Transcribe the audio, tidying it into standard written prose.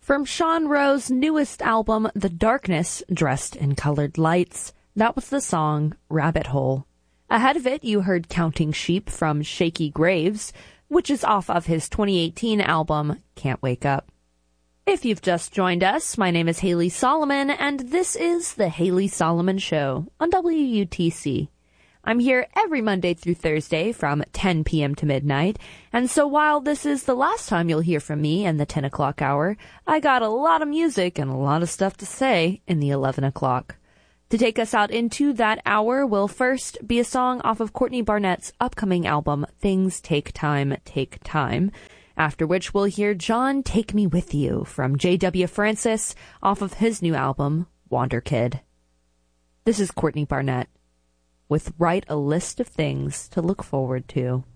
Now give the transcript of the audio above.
From Sean Rowe's newest album, The Darkness Dressed in Colored Lights, that was the song Rabbit Hole. Ahead of it, you heard Counting Sheep from Shaky Graves, which is off of his 2018 album, Can't Wake Up. If you've just joined us, my name is Haley Solomon, and this is The Haley Solomon Show on WUTC. I'm here every Monday through Thursday from 10 p.m. to midnight, and so while this is the last time you'll hear from me in the 10 o'clock hour, I got a lot of music and a lot of stuff to say in the 11 o'clock. To take us out into that hour will first be a song off of Courtney Barnett's upcoming album, Things Take Time, Take Time, after which we'll hear John Take Me With You from J.W. Francis off of his new album, Wander Kid. This is Courtney Barnett with Write a List of Things to Look Forward to.